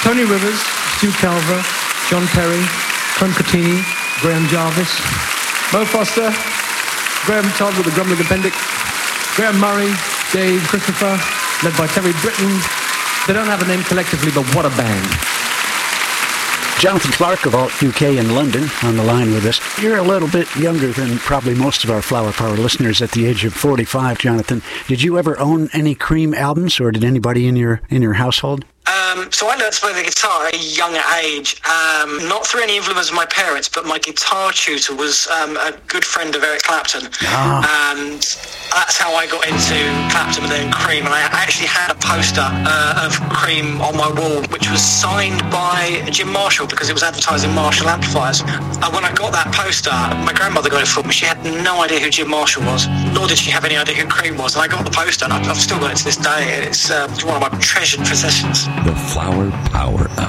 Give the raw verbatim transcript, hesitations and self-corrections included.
Tony Rivers, Stu Calver, John Perry, Clem Catini, Graham Jarvis, Mo Foster, Graham Todd with the grumbling appendix, Graham Murray, Dave Christopher, led by Terry Britton. They don't have a name collectively, but what a band. Jonathan Clark of Alt U K in London on the line with us. You're a little bit younger than probably most of our Flower Power listeners at the age of forty-five, Jonathan. Did you ever own any Cream albums, or did anybody in your in your household? Um, so I learned to play the guitar at a young age, um, not through any influence of my parents, but my guitar tutor was um, a good friend of Eric Clapton. Ah. And that's how I got into Clapton and then Cream. And I actually had a poster uh, of Cream on my wall, which was signed by Jim Marshall because it was advertising Marshall amplifiers. And when I got that poster, my grandmother got it for me. She had no idea who Jim Marshall was, nor did she have any idea who Cream was. And I got the poster, and I've, I've still got it to this day. It's uh, one of my treasured possessions. The Flower Power Hour.